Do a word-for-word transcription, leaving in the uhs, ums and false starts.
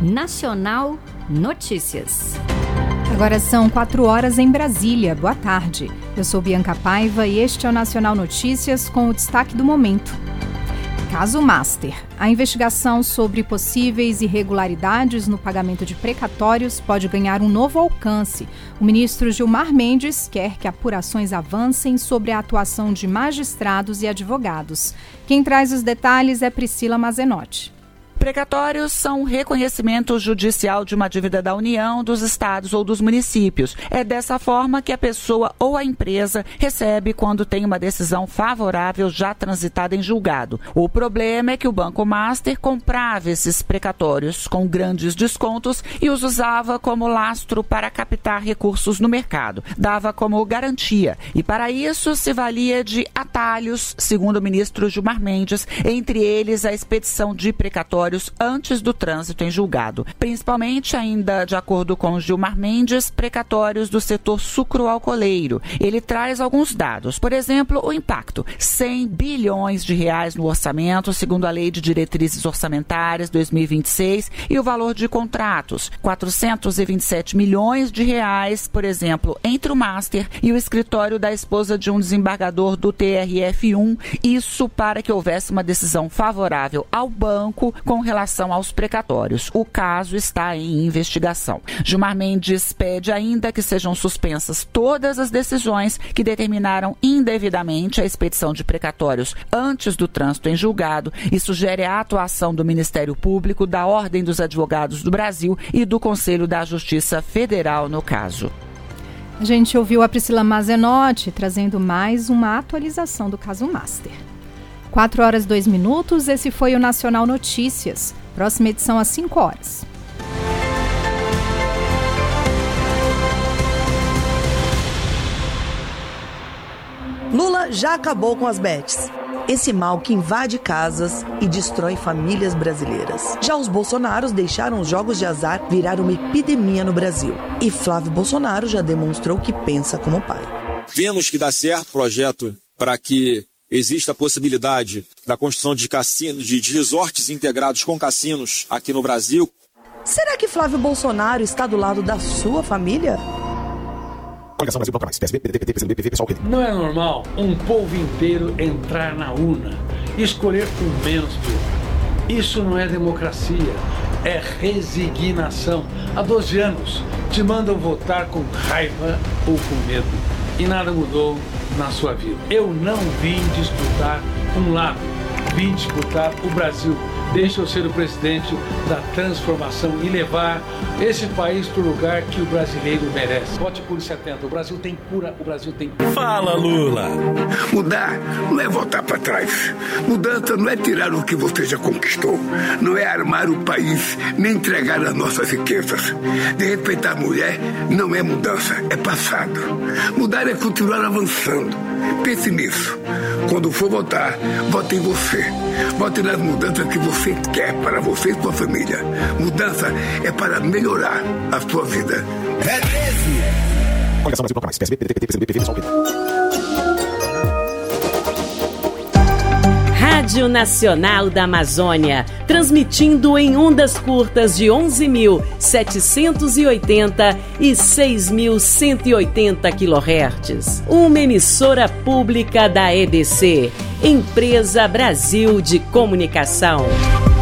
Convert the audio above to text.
Nacional Notícias. Agora são quatro horas em Brasília. Boa tarde. Eu sou Bianca Paiva e este é o Nacional Notícias com o destaque do momento. Caso Master. A investigação sobre possíveis irregularidades no pagamento de precatórios pode ganhar um novo alcance. O ministro Gilmar Mendes quer que apurações avancem sobre a atuação de magistrados e advogados. Quem traz os detalhes é Priscila Mazenotti. Precatórios são um reconhecimento judicial de uma dívida da União, dos estados ou dos municípios. É dessa forma que a pessoa ou a empresa recebe quando tem uma decisão favorável já transitada em julgado. O problema é que o Banco Master comprava esses precatórios com grandes descontos e os usava como lastro para captar recursos no mercado. Dava como garantia e, para isso, se valia de atalhos, segundo o ministro Gilmar Mendes, entre eles a expedição de precatórios antes do trânsito em julgado. Principalmente, ainda de acordo com Gilmar Mendes, precatórios do setor sucroalcooleiro. Ele traz alguns dados. Por exemplo, o impacto. cem bilhões de reais no orçamento, segundo a Lei de Diretrizes Orçamentárias dois mil e vinte e seis, e o valor de contratos. quatrocentos e vinte e sete milhões de reais, por exemplo, entre o Master e o escritório da esposa de um desembargador do T R F um. Isso para que houvesse uma decisão favorável ao banco com relação aos precatórios. O caso está em investigação. Gilmar Mendes pede ainda que sejam suspensas todas as decisões que determinaram indevidamente a expedição de precatórios antes do trânsito em julgado e sugere a atuação do Ministério Público, da Ordem dos Advogados do Brasil e do Conselho da Justiça Federal no caso. A gente ouviu a Priscila Mazenotti trazendo mais uma atualização do caso Master. quatro horas e dois minutos, esse foi o Nacional Notícias. Próxima edição às cinco horas. Lula já acabou com as bets. Esse mal que invade casas e destrói famílias brasileiras. Já os Bolsonaros deixaram os jogos de azar virar uma epidemia no Brasil. E Flávio Bolsonaro já demonstrou que pensa como pai. Vemos que dá certo o projeto para que existe a possibilidade da construção de cassinos, de resorts integrados com cassinos aqui no Brasil. Será que Flávio Bolsonaro está do lado da sua família? Não é normal um povo inteiro entrar na urna e escolher com menos pior. Isso não é democracia, é resignação. Há doze anos te mandam votar com raiva ou com medo e nada mudou na sua vida. Eu não vim disputar um lado, vim disputar o Brasil. Deixa eu ser o presidente da transformação e levar esse país para o lugar que o brasileiro merece. Vote por setenta. O Brasil tem cura, o Brasil tem cura. Fala, Lula! Mudar não é voltar para trás. Mudança não é tirar o que você já conquistou. Não é armar o país, nem entregar as nossas riquezas. De respeitar a mulher não é mudança, é passado. Mudar é continuar avançando. Pense nisso. Quando for votar, vote em você. Vote nas mudanças que você quer para você e sua família. Mudança é para melhorar a sua vida. É treze! Rádio Nacional da Amazônia, transmitindo em ondas curtas de onze mil setecentos e oitenta e seis mil cento e oitenta quilohertz. Uma emissora pública da E B C, Empresa Brasil de Comunicação.